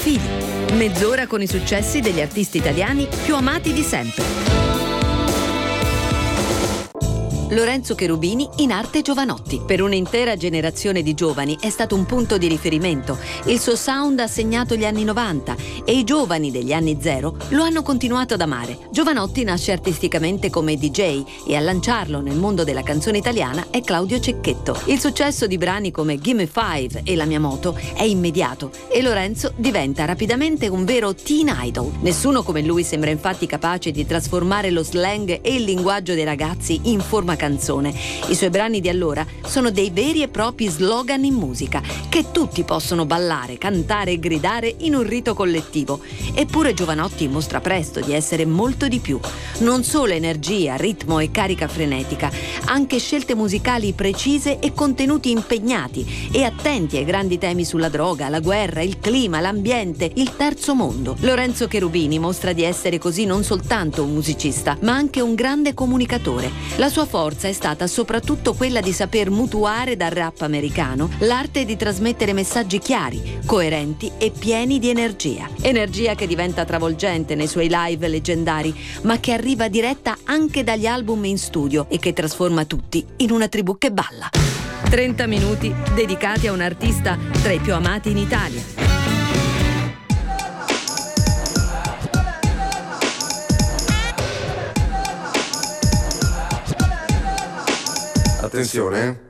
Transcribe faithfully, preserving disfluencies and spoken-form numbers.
fili. Mezz'ora con i successi degli artisti italiani più amati di sempre. Lorenzo Cherubini in arte Jovanotti. Per un'intera generazione di giovani è stato un punto di riferimento. Il suo sound ha segnato gli anni novanta e i giovani degli anni zero lo hanno continuato ad amare. Jovanotti nasce artisticamente come D J e a lanciarlo nel mondo della canzone italiana è Claudio Cecchetto. Il successo di brani come Gimme Five e La mia moto è immediato e Lorenzo diventa rapidamente un vero teen idol. Nessuno come lui sembra infatti capace di trasformare lo slang e il linguaggio dei ragazzi in forma canzone. I suoi brani di allora sono dei veri e propri slogan in musica che tutti possono ballare, cantare e gridare in un rito collettivo. Eppure Jovanotti mostra presto di essere molto di più. Non solo energia, ritmo e carica frenetica, anche scelte musicali precise e contenuti impegnati e attenti ai grandi temi sulla droga, la guerra, il clima, l'ambiente, il terzo mondo. Lorenzo Cherubini mostra di essere così non soltanto un musicista, ma anche un grande comunicatore. La sua forza è stata soprattutto quella di saper mutuare dal rap americano l'arte di trasmettere messaggi chiari, coerenti e pieni di energia. Energia che diventa travolgente nei suoi live leggendari, ma che arriva diretta anche dagli album in studio e che trasforma tutti in una tribù che balla. trenta minuti dedicati a un artista tra i più amati in Italia. Attenzione,